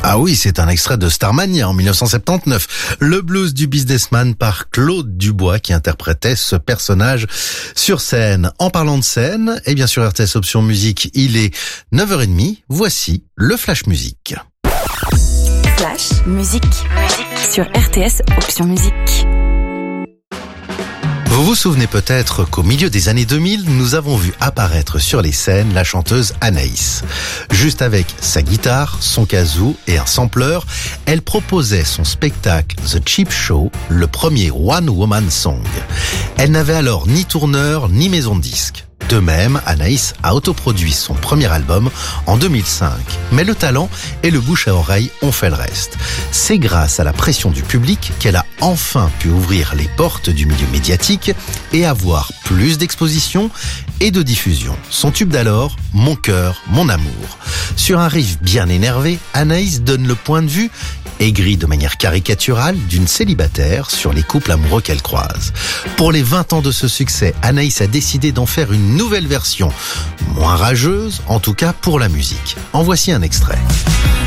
Ah oui, c'est un extrait de Starmania en 1979. Le blues du businessman par Claude Dubois qui interprétait ce personnage sur scène. En parlant de scène, et bien sur RTS Option Musique, il est 9h30. Voici le Flash Musique. Flash Musique. Sur RTS Option Musique. Vous vous souvenez peut-être qu'au milieu des années 2000, nous avons vu apparaître sur les scènes la chanteuse Anaïs. Juste avec sa guitare, son kazoo et un sampleur, elle proposait son spectacle The Cheap Show, le premier One Woman Song. Elle n'avait alors ni tourneur ni maison de disques. De même, Anaïs a autoproduit son premier album en 2005. Mais le talent et le bouche à oreille ont fait le reste. C'est grâce à la pression du public qu'elle a enfin pu ouvrir les portes du milieu médiatique et avoir plus d'exposition et de diffusion. Son tube d'alors, Mon cœur, mon amour. Sur un riff bien énervé, Anaïs donne le point de vue aigri de manière caricaturale d'une célibataire sur les couples amoureux qu'elle croise. Pour les 20 ans de ce succès, Anaïs a décidé d'en faire une nouvelle version, moins rageuse, en tout cas pour la musique. En voici un extrait.